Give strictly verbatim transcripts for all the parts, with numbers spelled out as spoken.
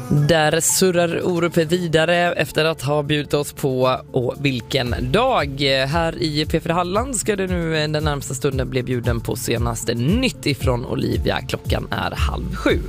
Där surrar Orup vidare efter att ha bjudit oss på och vilken dag. Här i P fyra Halland ska det nu den närmsta stunden bli bjuden på senaste nytt ifrån Olivia. Klockan är halv sju.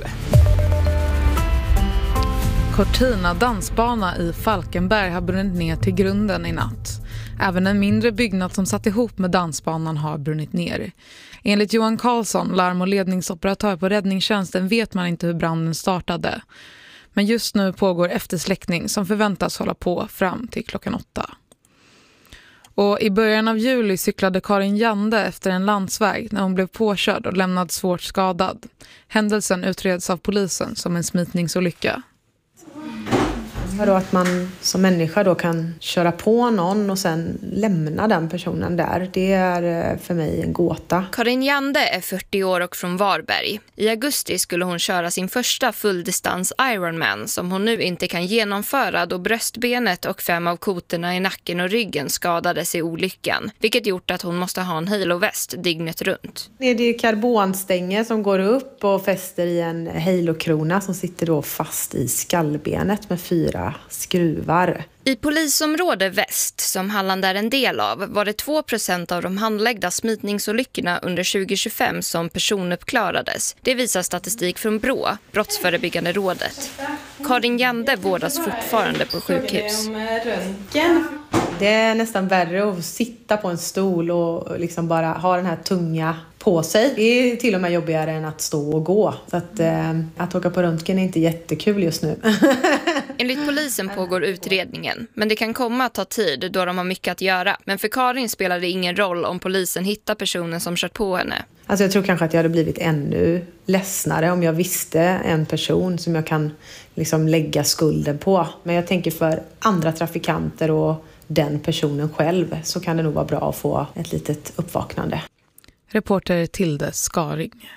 Cortina dansbana i Falkenberg har brunnit ner till grunden i natt. Även en mindre byggnad som satt ihop med dansbanan har brunnit ner. Enligt Johan Karlsson, larm- och ledningsoperatör på räddningstjänsten, vet man inte hur branden startade. Men just nu pågår eftersläckning som förväntas hålla på fram till klockan åtta. Och i början av juli cyklade Karin Jande efter en landsväg när hon blev påkörd och lämnad svårt skadad. Händelsen utreds av polisen som en smitningsolycka. Då att man som människa då kan köra på någon och sen lämna den personen där, det är för mig en gåta. Karin Jande är fyrtio år och från Varberg. I augusti skulle hon köra sin första fulldistans Ironman som hon nu inte kan genomföra då bröstbenet och fem av kotorna i nacken och ryggen skadades i olyckan, vilket gjort att hon måste ha en halo-väst dygnet runt. Det är karbonstänger som går upp och fäster i en halo-krona som sitter då fast i skallbenet med fyra skruvar. I polisområde Väst, som Halland är en del av, var det två procent av de handläggda smitningsolyckorna under tjugo tjugofem som personuppklarades. Det visar statistik från B R Å, Brottsförebyggande rådet. Karin Jande vårdas fortfarande på sjukhus. Det är nästan värre att sitta på en stol och liksom bara ha den här tunga på sig. Det är till och med jobbigare än att stå och gå. Så att, eh, att åka på röntgen är inte jättekul just nu. Enligt polisen pågår utredningen, men det kan komma att ta tid då de har mycket att göra. Men för Karin spelar det ingen roll om polisen hittar personen som kört på henne. Alltså jag tror kanske att jag hade blivit ännu ledsnare om jag visste en person som jag kan liksom lägga skulden på. Men jag tänker för andra trafikanter och den personen själv så kan det nog vara bra att få ett litet uppvaknande. Reporter Tilde Skaring.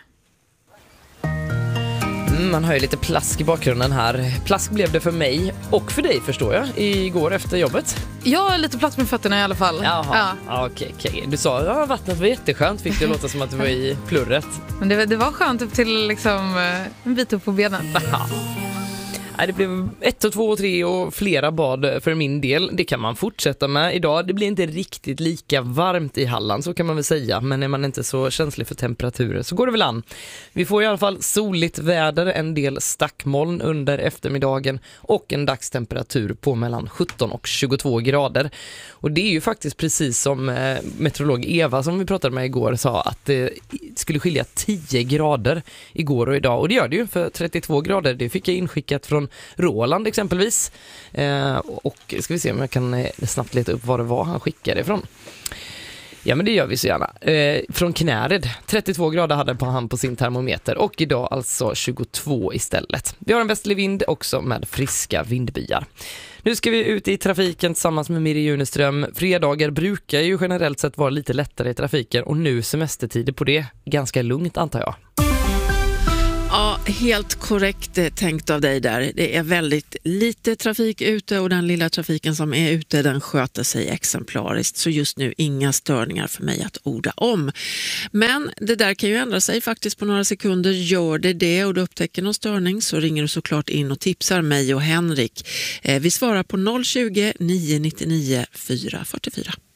Mm, man har ju lite plask i bakgrunden här. Plask blev det för mig och för dig, förstår jag, igår efter jobbet. Jag är lite plask med fötterna i alla fall. Jaha, ja. okej, okej. Du sa att ja, vattnet var jätteskönt, fick det låta som att du var i plurret. Men det, det var skönt upp till liksom, en bit upp på benen. Det blev ett och två och tre och flera bad för min del. Det kan man fortsätta med idag. Det blir inte riktigt lika varmt i Halland, så kan man väl säga. Men är man inte så känslig för temperaturer så går det väl an. Vi får i alla fall soligt väder, en del stackmoln under eftermiddagen och en dagstemperatur på mellan sjutton och tjugotvå grader. Och det är ju faktiskt precis som eh, meteorolog Eva som vi pratade med igår sa att det skulle skilja tio grader igår och idag. Och det gör det ju, för trettiotvå grader, det fick jag inskickat från Roland exempelvis. Eh, och ska vi se om jag kan eh, snabbt leta upp vad det var han skickade ifrån. Ja, men det gör vi så gärna. Eh, från Knäred, trettiotvå grader hade på han på sin termometer och idag alltså tjugotvå istället. Vi har en västlig vind också med friska vindbyar. Nu ska vi ut i trafiken tillsammans med Mirre Juneström. Fredagar brukar ju generellt sett vara lite lättare i trafiken och nu semestertider på det. Ganska lugnt antar jag. Ja, helt korrekt tänkt av dig där. Det är väldigt lite trafik ute och den lilla trafiken som är ute den sköter sig exemplariskt. Så just nu inga störningar för mig att orda om. Men det där kan ju ändra sig faktiskt på några sekunder. Gör det det och du upptäcker någon störning så ringer du såklart in och tipsar mig och Henrik. Vi svarar på noll tjugo, nio nio nio, fyra fyra fyra.